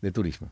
de turismo.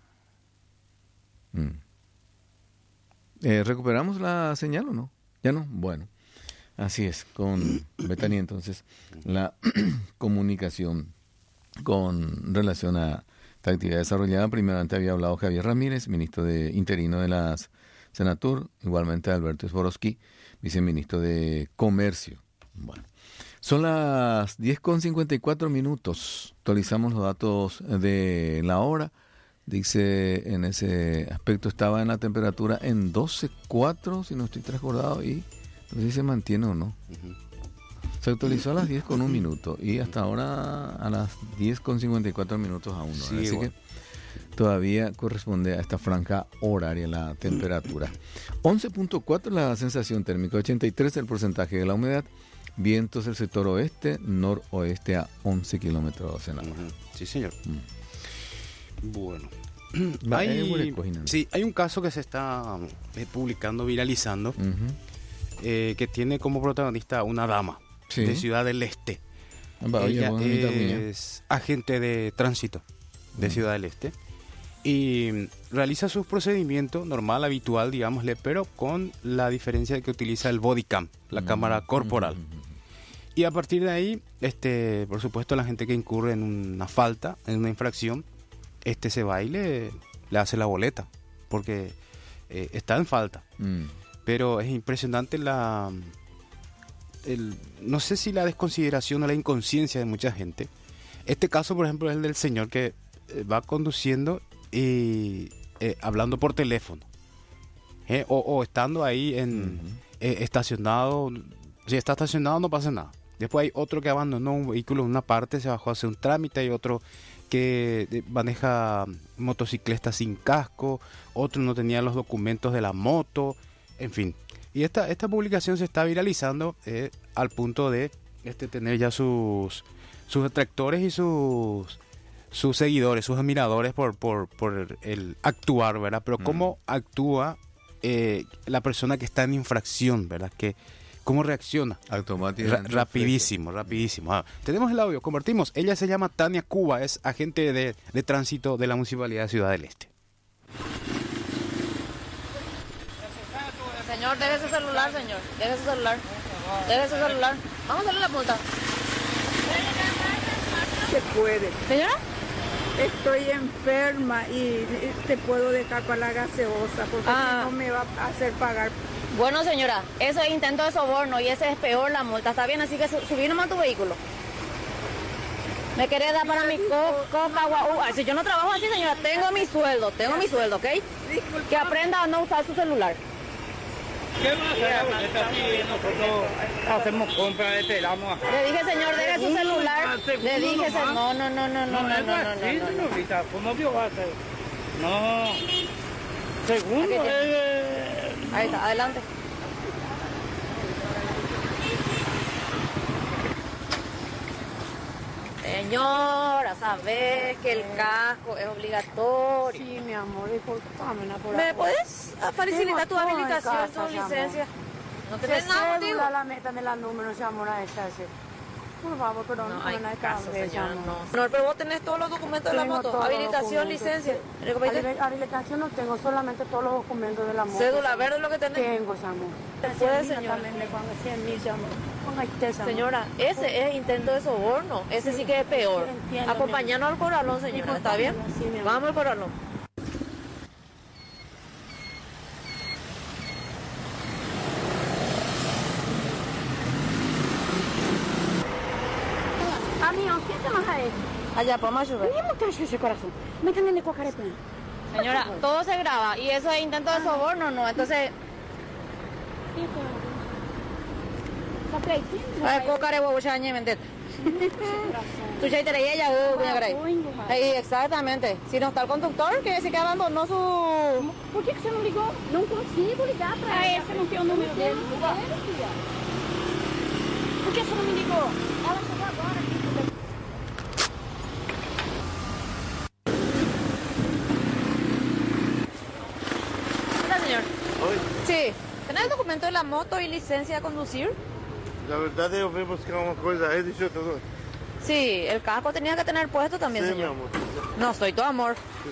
¿Recuperamos la señal o no? ¿Ya no? Bueno, así es, con Betania entonces, la comunicación con relación a esta actividad desarrollada. Primeramente había hablado Javier Ramírez, ministro interino de la Senatur, igualmente Alberto Sborowski, viceministro de Comercio. Bueno, son las 10:54. Actualizamos los datos de la hora. Dice, en ese aspecto estaba en la temperatura en 12.4, si no estoy recordado, y no sé si se mantiene o no. Se actualizó a las 10:01 y hasta ahora a las 10:54 aún no. Sí, así que todavía corresponde a esta franja horaria la temperatura. 11.4 la sensación térmica, 83 el porcentaje de la humedad, vientos del sector oeste, noroeste a 11 kilómetros en la hora. Sí, señor. Bueno, hay un caso que se está publicando, viralizando, que tiene como protagonista una dama de Ciudad del Este. Ella es agente de tránsito de Ciudad del Este y realiza sus procedimientos normal, habitual, digámosle, pero con la diferencia de que utiliza el body cam, la cámara corporal. Y a partir de ahí, por supuesto, la gente que incurre en una falta, en una infracción, se va y le hace la boleta, porque está en falta. Pero es impresionante no sé si la desconsideración o la inconsciencia de mucha gente. Este caso, por ejemplo, es el del señor que va conduciendo y hablando por teléfono, o estando ahí estacionado. Si está estacionado no pasa nada. Después hay otro que abandonó un vehículo en una parte, se bajó a hacer un trámite. Hay otro que maneja motocicleta sin casco, otro no tenía los documentos de la moto, en fin. Y esta publicación se está viralizando al punto de tener ya sus detractores y sus seguidores, sus admiradores por el actuar, ¿verdad? Pero cómo actúa la persona que está en infracción, ¿verdad? ¿Cómo reacciona? Automáticamente. Rapidísimo. Tenemos el audio, compartimos. Ella se llama Tania Cuba, es agente de tránsito de la Municipalidad de Ciudad del Este. Señor, deje su celular, señor. Deje su celular. Vamos a darle la multa. Se puede. ¿Señora? Estoy enferma y te puedo dejar para la gaseosa porque si no me va a hacer pagar. Bueno, señora, eso es intento de soborno y ese es peor la multa. Está bien, así que subí nomás tu vehículo. ¿Me querés dar para mi coca, guau? Si yo no trabajo así, señora, tengo mi sueldo, ¿ok? Disculpa. Que aprenda a no usar su celular. ¿Qué va a hacer? Nosotros hacemos compras, esperamos. Le dije, señor, deje su celular. Le dije, no. ¿Cómo vio va a ser? No. Segundo. Ahí está, adelante. Señora, sabes que el casco es obligatorio. Sí, mi amor, disculpame. ¿Me puedes facilitar tu habilitación, tu licencia? No tenés nada contigo. La meta de la número, amor, a esta. Por favor, pero no hay caso, señora, no. Pero vos tenés todos los documentos de la moto, habilitación, licencia. Habilitación no tengo, solamente todos los documentos de la moto. ¿Cédula verde es lo que tenés? Tengo, amor. ¿Puede, señora? También le pongo 100.000, amor. Señora, ese es intento de soborno, ese sí que es peor. Acompañarnos al corralón, señora, ¿está bien? Sí, vamos al corralón. Amigo, siente más a él. Allá, vamos a ayudar. Ni muchacho ese corazón. ¿Me entienden de cocareta? Señora, todo se graba y eso es intento de soborno, ¿no? Entonces... Cocare huevo chañe, ¿me entiendes? Tú ya te leí ella, exactamente. Si no está el conductor, que se que abandonó su... Por que você não ligou? Não consigo ligar pra ela. Você não tem o número dele? Por que você não me ligou? Ela chegou agora aqui. Hola, señor. Oi. Sí. ¿Tenés el documento de la moto y licencia de conducir? La verdad yo fui a buscar una cosa, he dicho todo. Sí, el casco tenía que tener puesto también, Sí, señor. mi amor. No, soy tu amor.